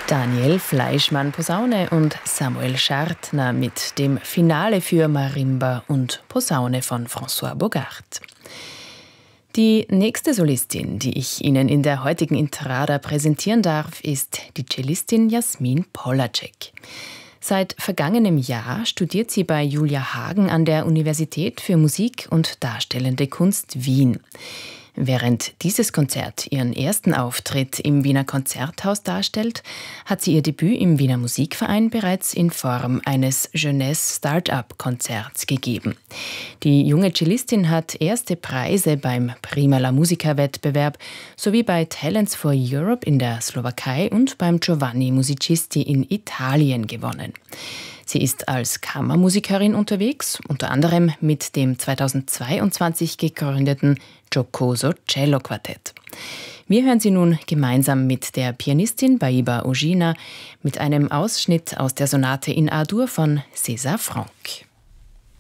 Daniel Fleischmann Posaune und Samuel Schartner mit dem Finale für Marimba und Posaune von François Bogart. Die nächste Solistin, die ich Ihnen in der heutigen Intrada präsentieren darf, ist die Cellistin Jasmin Polacek. Seit vergangenem Jahr studiert sie bei Julia Hagen an der Universität für Musik und Darstellende Kunst Wien. Während dieses Konzert ihren ersten Auftritt im Wiener Konzerthaus darstellt, hat sie ihr Debüt im Wiener Musikverein bereits in Form eines Jeunesse-Start-up-Konzerts gegeben. Die junge Cellistin hat erste Preise beim Prima la Musica-Wettbewerb sowie bei Talents for Europe in der Slowakei und beim Giovanni Musicisti in Italien gewonnen. Sie ist als Kammermusikerin unterwegs, unter anderem mit dem 2022 gegründeten Giocoso Cello Quartett. Wir hören sie nun gemeinsam mit der Pianistin Baiba Ugina mit einem Ausschnitt aus der Sonate in A-Dur von César Franck.